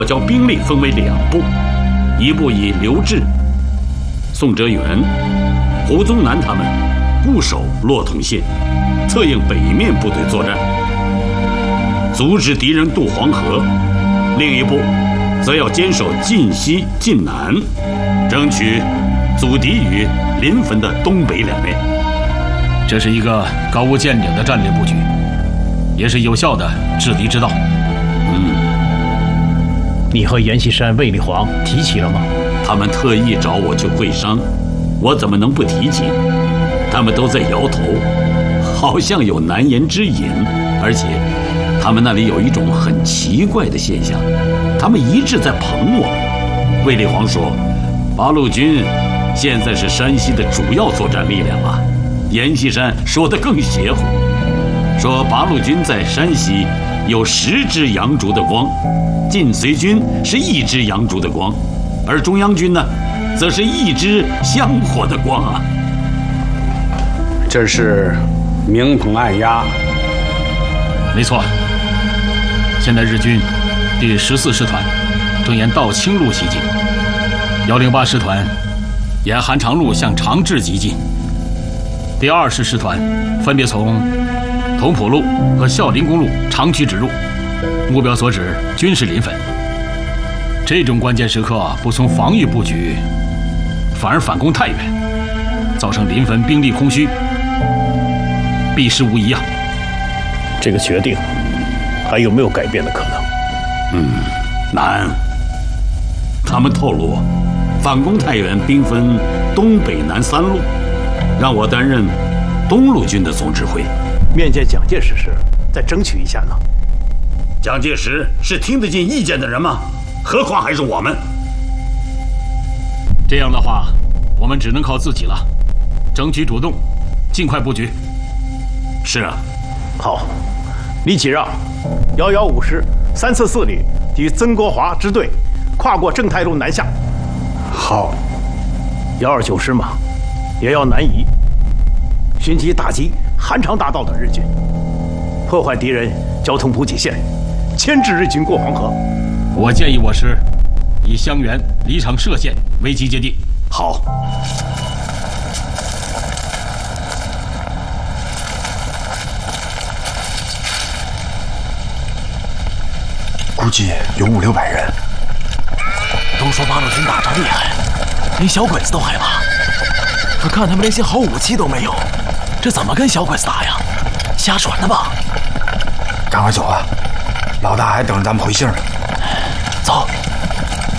我将兵力分为2部，一部以刘志、宋哲元、胡宗南他们固守洛通县，策应北面部队作战，阻止敌人渡黄河；另一部则要坚守晋西、晋南，争取阻敌于临汾的东北2面。 这是一个高屋建瓴的战略布局，也是有效的制敌之道。 你和阎锡山、卫立煌提起了吗？ 他们特意找我去会商，我怎么能不提起？他们都在摇头，好像有难言之隐。而且，他们那里有一种很奇怪的现象，他们一致在捧我。卫立煌说，八路军现在是山西的主要作战力量啊。阎锡山说得更邪乎，说八路军在山西有10支洋烛的光，晋绥军是1支洋烛的光，而中央军呢，则是1支香火的光啊。 这是明捧暗压。 没错，现在日军第14师团正沿道清路西进，108师团沿韩长路向长治急进，第20师团分别从同蒲路和孝陵公路长驱直入，目标所指均是临汾。这种关键时刻不从防御布局，反而反攻太原，造成临汾兵力空虚，必失无疑啊！ 这个决定还有没有改变的可能？ 难。他们透露，反攻太原兵分东北南3路，让我担任东路军的总指挥。 面见蒋介石时再争取一下呢？ 蒋介石是听得进意见的人吗？何况还是我们。 这样的话，我们只能靠自己了，争取主动，尽快布局。 是啊。 好，李启让，115师344旅与曾国华支队跨过正太路南下。 好。 129师嘛，也要南移，寻机打击韩长大道的日军，破坏敌人交通补给线，牵制日军过黄河。 我建议我师以襄垣、黎城、歙县为集结地。 好。 估计有500-600人。 都说八路军打仗厉害，连小鬼子都害怕。可看他们连些好武器都没有，这怎么跟小鬼子打呀？瞎传的吧？ 赶快走啊！老大还等着咱们回信呢。